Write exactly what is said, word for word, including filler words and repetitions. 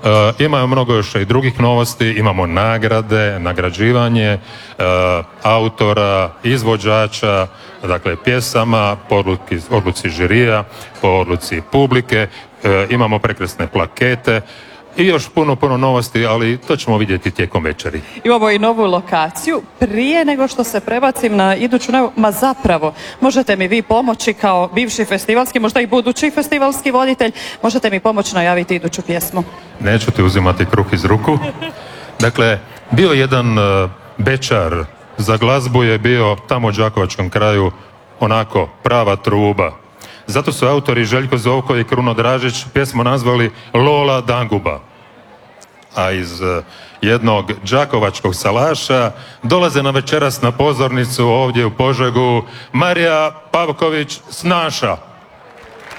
Ima mnogo još i drugih novosti, imamo nagrade, nagrađivanje autora, izvođača, dakle pjesama, po odluci žirija, po odluci publike, imamo prekrasne plakete i još puno, puno novosti, ali to ćemo vidjeti tijekom večeri. Imamo i novu lokaciju. Prije nego što se prebacim na iduću, ma zapravo, možete mi vi pomoći kao bivši festivalski, možda i budući festivalski voditelj, možete mi pomoći najaviti iduću pjesmu? Neću ti uzimati kruh iz ruku. Dakle, bio jedan bečar za glazbu je bio tamo u Đakovačkom kraju onako prava truba. Zato su autori Željko Zovko i Kruno Dražić pjesmu nazvali Lola Danguba. A iz jednog đakovačkog salaša dolaze na večeras na pozornicu ovdje u Požegu Marija Pavković Snaša.